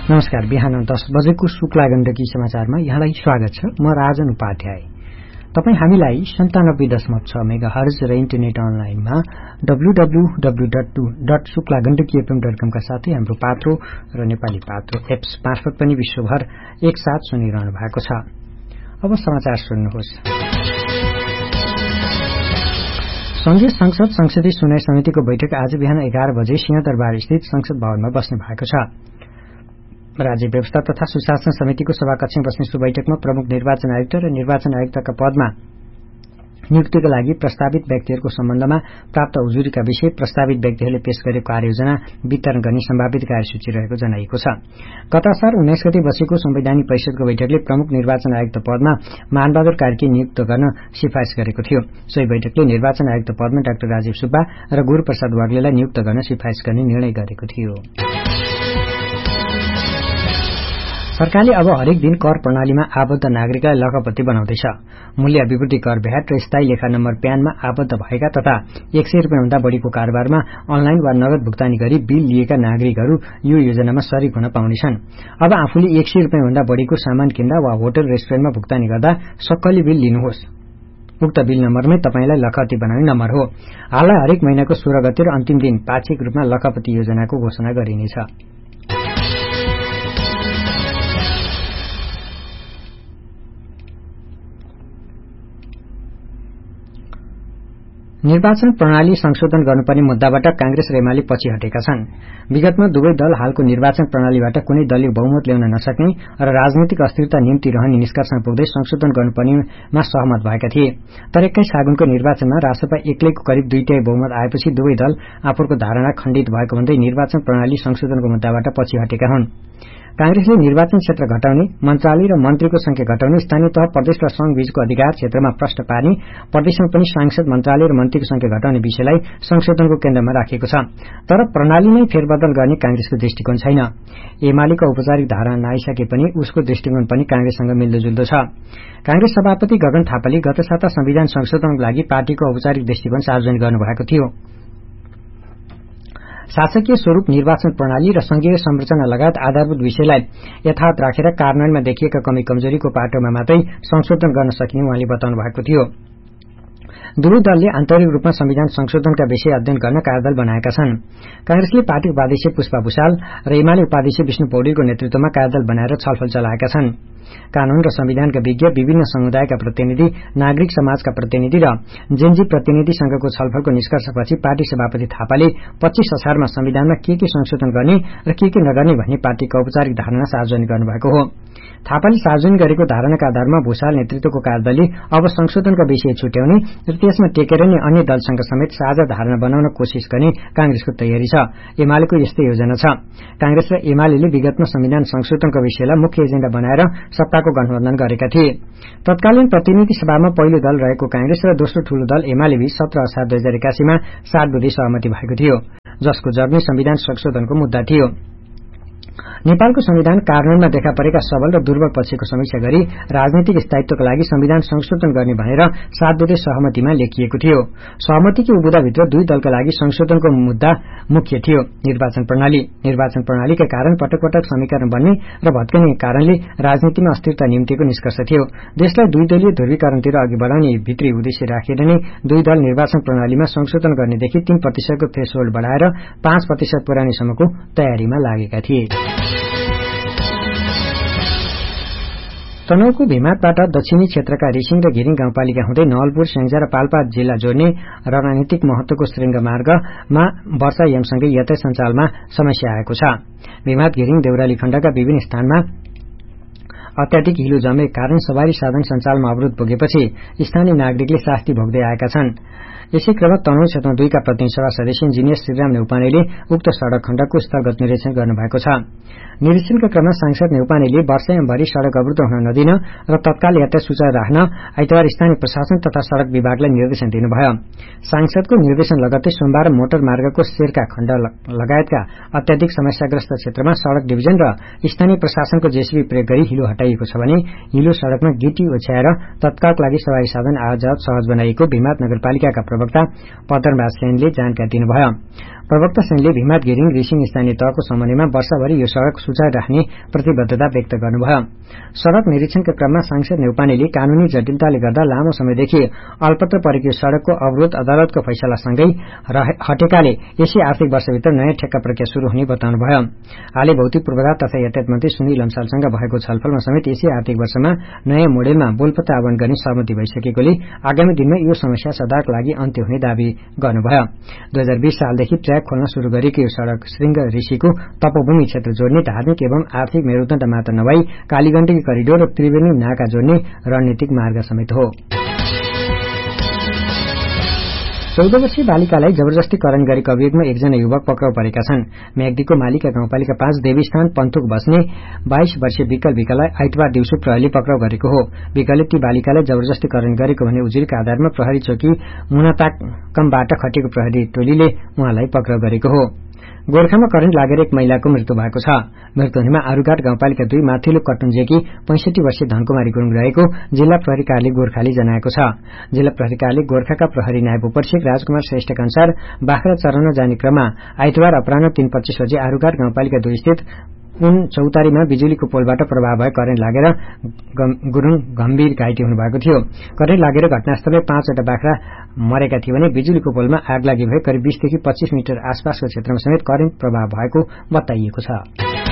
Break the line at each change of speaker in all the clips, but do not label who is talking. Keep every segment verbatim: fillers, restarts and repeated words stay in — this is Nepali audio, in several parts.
नमस्कार। बिहान दस बजेको शुक्ला गण्डकी समाचारमा यहाँलाई स्वागत छ। म राजन उपाध्याय। तपाई हामीलाई सन्तानब्बे दशमलव छ मेगा हर्ज र इन्टरनेट अनलाइनमा W W W dot Shukla Gandaki FM dot कम का साथै हाम्रो पात्रो र नेपाली पात्रो एप्स मार्फत पनि विश्वभर एकसाथ सुनिरहनु भएको छ। अब समाचार सुन्नुहोस्। संघीय संसद संसदीय सुनवाई समितिको बैठक आज बिहान एघार बजे सिंहदरबार स्थित संसद भवनमा बस्ने भएको छ। राज्य व्यवस्था तथा सुशासन समितिको सभाकक्षमा बस्ने सो बैठकमा प्रमुख निर्वाचन आयुक्त र निर्वाचन आयुक्तका पदमा नियुक्तिका लागि प्रस्तावित व्यक्तिहरूको सम्बन्धमा प्राप्त उजुरीका विषय, प्रस्तावित व्यक्तिहरूले पेश गरेको कार्ययोजना वितरण गर्ने सम्भावित कार्यसूची रहेको जनाइएको छ। गत असार उन्नाइस गते बसेको संवैधानिक परिषदको बैठकले प्रमुख निर्वाचन आयुक्त पदमा मानबहादुर कार्की नियुक्त गर्न सिफारिश गरेको थियो। सोही बैठकले निर्वाचन आयुक्त पदमा डाक्टर राजीव सुब्बा र गुरूप्रसाद वाग्लेलाई नियुक्त गर्न सिफारिश गर्ने निर्णय गरेको थियो। सरकारले अब हरेक दिन कर प्रणालीमा आबद्ध नागरिकलाई लखपति बनाउँदैछ। मूल्य अभिवृद्धि कर भ्याट र स्थायी लेखा नम्बर प्यानमा आबद्ध भएका तथा एक सय रूपियाँभन्दा बढ़ीको कारोबारमा अनलाइन वा नगद भुक्तानी गरी बिल लिएका नागरिकहरू यो योजनामा सरिक हुन पाउनेछन्। अब आफूले एक सय रूपियाँभन्दा बढ़ीको सामान किन्दा वा होटल रेस्टुरेन्टमा भुक्तानी गर्दा सक्कली बिल लिनुहोस्। उक्त बिल नम्बरमै तपाईंलाई लखपति बनाउने नम्बर हो। हालै हरेक महिनाको सोह्र गते र अन्तिम दिन पाक्षिक रूपमा लखपति योजनाको घोषणा गरिनेछ। निर्वाचन प्रणाली संशोधन गर्नुपर्ने मुद्दाबाट कांग्रेस र एमाले पछि हटेका छन्। विगतमा दुवै दल हालको निर्वाचन प्रणालीबाट कुनै दलीय बहुमत ल्याउन नसक्ने र राजनैतिक अस्थिरता निम्ति रहने निष्कर्षमा पुग्दै संशोधन गर्नुपर्नेमा सहमत भएका थिए। तर एक्काइस फागुनको निर्वाचनमा रासपा एक्लैको करिब दुई तिहाई बहुमत आएपछि दुवै दल आफूको धारणा खण्डित भएको भन्दै निर्वाचन प्रणाली संशोधनको मुद्दाबाट पछि हटेका हुन्। कांग्रेसले निर्वाचन क्षेत्र घटाउने, मन्त्रालय र मन्त्रीको संख्या घटाउने, स्थानीय तह, प्रदेश र संघ बीचको अधिकार क्षेत्रमा प्रश्न पार्ने, प्रदेशमा पनि सांसद, मन्त्रालय र मन्त्रीको संख्या घटाउने विषयलाई संशोधनको केन्द्रमा राखिएको छ। तर प्रणालीमै फेरबदल गर्ने कांग्रेसको दृष्टिकोण छैन। एमालेको औपचारिक धारणा नआइसके पनि उसको दृष्टिकोण पनि कांग्रेससँग मिल्दोजुल्दो छ। कांग्रेस सभापति गगन थापाले गत साता संविधान संशोधनको लागि पार्टीको औपचारिक दृष्टिकोण सार्वजनिक गर्नुभएको थियो। शासकीय स्वरूप निर्वाचन प्रणाली र संघीय संरचना लगायत आधारभूत विषयलाई यथावत राखेर कार्यान्वयनमा देखिएका कमी कमजोरीको पाटोमा मात्रै संशोधन गर्न सकिने उहाँले बताउनु भएको थियो। दुवै दलले आन्तरिक रूपमा संविधान संशोधनका विषय अध्ययन गर्न कार्यदल बनाएका छन्। कांग्रेसले पार्टी उपाध्यक्ष पुष्पा भूषाल र एमाले उपाध्यक्ष विष्णु पौडेलको नेतृत्वमा कार्यदल बनाएर छलफल चलाएका छन्। कानून र संविधानका विज्ञ, विभिन्न समुदायका प्रतिनिधि, नागरिक समाजका प्रतिनिधि र जेनजी प्रतिनिधि संघको छलफलको निष्कर्षपछि पार्टी सभापति थापाले पच्चीस असारमा संविधानमा के के संशोधन गर्ने र के के नगर्ने भन्ने पार्टीको औपचारिक धारणा सार्वजनिक गर्नुभएको हो। थापाले सार्वजनिक गरेको धारणाका आधारमा भूषाल नेतृत्वको कार्यदलले अब संशोधनका विषय छुट्याउने र त्यसमा टेकेर नै अन्य दलसँग समेत साझा धारणा बनाउन कोशिश गर्ने कांग्रेसको तयारी छ। एमालेको यस्तै योजना छ। कांग्रेस र एमालेले विगतमा संविधान संशोधनका विषयलाई मुख्य एजेण्डा बनाएर सत्ताको गठबन्धन गरेका थिए। तत्कालीन प्रतिनिधि सभामा पहिलो दल रहेको कांग्रेस र दोस्रो ठूलो दल एमाले बीच सत्र असार दुई हजार एकासीमा सात बुधे सहमति भएको थियो, जसको जग नै संविधान संशोधनको मुद्दा थियो। नेपालको संविधान कार्यान्वयनमा देखा परेका सबल र दुर्बल पक्षको समीक्षा गरी राजनीतिक स्थायित्वका लागि संविधान संशोधन गर्ने भनेर सात बुधे सहमतिमा लेखिएको थियो। सहमतिको उबुदाभित्र दुई दलका लागि संशोधनको मुद्दा मुख्य थियो। निर्वाचन प्रणाली निर्वाचन प्रणालीका कारण पटक पटक समीकरण बन्ने र भत्कने कारणले राजनीतिमा अस्थिरता निम्तिको निष्कर्ष थियो। देशलाई दुई दलीय ध्रुवीकरणतिर अघि बढाउने भित्री उद्देश्य राखेर नै दुई दल निर्वाचन प्रणालीमा संशोधन गर्नेदेखि तीन प्रतिशतको थ्रेसहोल्ड बढ़ाएर पाँच प्रतिशत पुर्याउनेसम्मको तयारीमा लागेका थिए। तनहुको भिमातबाट दक्षिणी क्षेत्रका रिसिङ र घिरिङ गाउँपालिका हुँदै नवलपुर, स्याङ्जा र पाल्पा जिल्ला जोड्ने रणनीतिक महत्वको श्रृंग मार्गमा वर्षा यामसँगै यातायात सञ्चालनमा समस्या आएको छ। भिमात, घिरिङ, देउराली खण्डका विभिन्न स्थानमा अत्याधिक हिलो जमेको कारण सवारी साधन सञ्चालनमा अवरोध पुगेपछि स्थानीय नागरिकले शास्ति भोग्दै आएका छन्। यसै क्रममा तनहुँ क्षेत्र दुई का प्रतिनिधि सभा सदस्य इन्जिनियर श्रीराम नेउपानेले उक्त सड़क खण्डको स्थलगत निरीक्षण गर्नुभएको छ। निरीक्षणका क्रममा सांसद नेउपानेले वर्षायामभरि सड़क अवरुद्ध हुन नदिन र तत्काल यातायात सुचारू राख्न आइतबार स्थानीय प्रशासन तथा सड़क विभागलाई निर्देशन दिनुभयो। सांसदको निर्देशन लगत्तै सोमबार मोटर मार्गको शेरका खण्ड लगायतका अत्याधिक समस्याग्रस्त क्षेत्रमा सड़क डिभिजन र स्थानीय प्रशासनको जेसीबी प्रयोग गरी हिलो हटाइएको छ भने हिलो सड़कमा गिटी ओछ्याएर तत्कालका लागि सवारी साधन आवाजावत सहज बनाइएको भिमात नगरपालिकाका प्रवक्ता पदरबाज सेनले जानकारी दिनुभयो। प्रवक्ता सेनले भीमहाट गिरिङ रिसिङ स्थानीय तहको समन्वयमा वर्षभरि यो सड़क सुचारू राख्ने प्रतिबद्धता व्यक्त गर्नुभयो। सड़क निरीक्षणका क्रममा सांसद नेउपानेले कानूनी जटिलताले गर्दा लामो समयदेखि अल्पत्र परेको सड़कको अवरोध अदालतको फैसलासँगै हटेकाले यसै आर्थिक वर्षभित्र नयाँ ठेक्का प्रक्रिया शुरू हुने बताउनुभयो। हालै भौतिक पूर्वाधार तथा यातायात मन्त्री सुनिल लम्सालसँग भएको छलफलमा समेत यसै आर्थिक वर्षमा नयाँ मोडेलमा बोलपत्र आवरण गर्ने सहमति भइसकेकोले आगामी दिनमा यो समस्या सदाका लागि अन्त्य हुने दावी गर्नुभयो। दुई हजार बीस सालदेखि ट्र्याक खोल्न शुरू गरेको यो सड़क श्रृंग ऋषिको तपोभूमि क्षेत्र जोड्ने धार्मिक एवं आर्थिक मेरुदण्ड मात्र नभई कालीगण्डकी करिडोर र त्रिवेणी नाका जोड्ने रणनीतिक मार्ग समेत हो। चौध वर्षीय बालिकालाई जबरजस्तीकरण गरेको अभियोगमा एकजना युवक पक्राउ परेका छन्। म्याग्दीको मालिका गाउँपालिका पाँच देवीस्थान पन्तुक बस्ने बाइस वर्षीय विकल विकलाई आइतबार दिउँसो प्रहरीले पक्राउ गरेको हो। विकलले ती बालिकालाई जबरजस्तीकरण गरेको भन्ने उजुरीका आधारमा प्रहरी चौकी मुनाताकमबाट खटिएको प्रहरी टोलीले उहाँलाई पक्राउ गरेको हो। गोर्खामा करेन्ट लागेर एक महिलाको मृत्यु भएको छ। मृत्यु हुनेमा आरूघाट गाउँपालिका दुई माथिल्लो कटुन्जेकी पैंसठी वर्षीय धनकुमारी गुरूङ रहेको जिल्ला प्रहरी कार्यालय गोर्खाले जनाएको छ। जिल्ला प्रहरी कार्यालय गोर्खाका प्रहरी नायब उपरीक्षक राजकुमार श्रेष्ठका अनुसार बाख्रा चराउन जाने क्रममा आइतबार अपराह्न तीन पच्चीस बजे आरूघाट गाउँपालिका दुई स्थित कुन चौतारीमा बिजुलीको पोलबाट प्रभाव भए करेन्ट लागेर गुरूङ गम्भीर घाइते हुनुभएको थियो। करेन्ट लागेर घटनास्थलमा पाँचवटा बाख्रा मरेका थिए भने बिजुलीको पोलमा आग लागि भए करिब बीसदेखि पच्चीस मिटर आसपासको क्षेत्रमा समेत करेन्ट प्रभाव भएको बताइएको छ।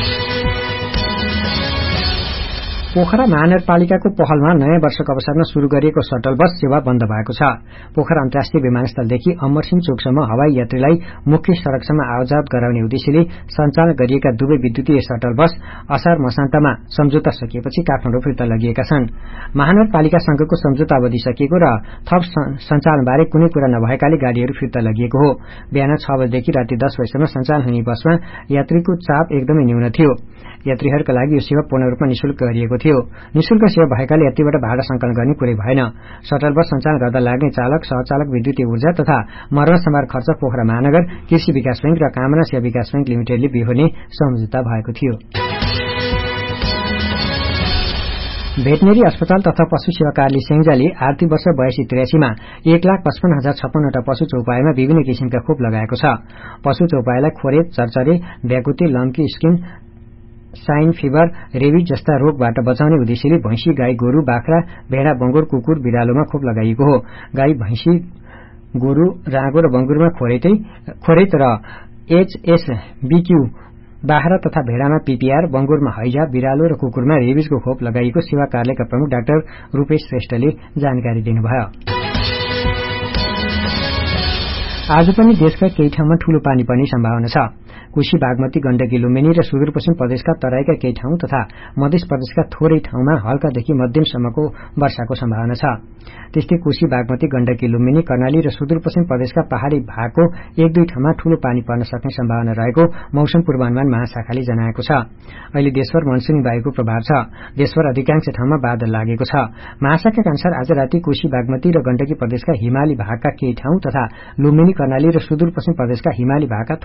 पोखरा महानगरपालिकाको पहलमा नयाँ वर्षको अवसरमा शुरू गरिएको शटल बस सेवा बन्द भएको छ। पोखरा अन्तर्राष्ट्रिय विमानस्थलदेखि अमरसिंह चोकसम्म हवाई यात्रीलाई मुख्य सड़कसम्म आवजावत गराउने उद्देश्यले सञ्चालन गरिएका दुवै विद्युतीय शटल बस असार मसान्तमा सम्झौता सकिएपछि काठमाडौँ फिर्ता लगिएका छन्। महानगरपालिकासँगको सम्झौता अवधि सकिएको र थप सञ्चालनबारे कुनै कुरा नभएकाले गाड़ीहरू फिर्ता लगिएको हो। बिहान छ बजेदेखि राति दस बजेसम्म सञ्चालन हुने बसमा यात्रीको चाप एकदमै न्यून थियो। यात्रीहरूका लागि यो सेवा पूर्ण रूपमा निशुल्क गरिएको थियो। निशुल्क सेवा भएकाले यात्रीबाट भाडा संकलन गर्ने कुरै भएन। शटल बस सञ्चालन गर्दा लाग्ने चालक, सहचालक, विद्युतीय ऊर्जा तथा मर्मत सम्भार खर्च पोखरा महानगर, कृषि विकास बैंक र कामना सेवा विकास बैंक लिमिटेडले बिहोर्ने सम्झौता भएको थियो। भेटनेरी अस्पताल तथा पशु सेवा कार्यालय सेङ्जाले आर्थिक वर्ष बयासी त्रियासीमा एक लाख पचपन्न हजार छप्पन्नवटा पशु चौपायामा विभिन्न किसिमका खोप लगाएको छ। पशु चौपायालाई खोरेत, चरचरे, भ्याकुते, लम्की, स्किन, साइन फिभर, रेबिज जस्ता रोगबाट बचाउने उद्देश्यले भैंसी, गाई, गोरु, बाख्रा, भेडा, बंगुर, कुकुर, बिरालोमा खोप लगाइएको हो। गाई, भैंसी, गोरु, राँगो र बंगुरमा खोरेत र एचएसबीक्यू, बाख्रा तथा भेडामा पीपीआर, बंगुरमा हैजा, बिरालो र कुकुरमा रेबिजको खोप लगाइएको सेवा कार्यालयका प्रमुख डाक्टर रूपेश श्रेष्ठले जानकारी दिनुभयो। आज पनि देशका केही ठाउँमा ठूलो पानी पर्ने सम्भावना छ। कोशी, बागमती, गण्डकी, लुम्बिनी र सुदूरपश्चिम प्रदेशका तराईका केही ठाउँ तथा मध्य प्रदेशका थोरै ठाउँमा हल्कादेखि मध्यमसम्मको वर्षाको सम्भावना छ। त्यस्तै कोशी, बागमती, गण्डकी, लुम्बिनी, कर्णाली र सुदूरपश्चिम प्रदेशका पहाड़ी भागको एक दुई ठाउँमा ठूलो पानी पर्न सक्ने सम्भावना रहेको मौसम पूर्वानुमान महाशाखाले जनाएको छ। अहिले देशभर मनसुनी वायुको प्रभाव छ। देशभर अधिकांश ठाउँमा बादल लागेको छ। महाशाखाका अनुसार आज राति कोशी, बागमती र गण्डकी प्रदेशका हिमाली भागका केही ठाउँ तथा लुम्बिनी, कर्णाली र सुदूरपश्चिम प्रदेशका हिमाली भागका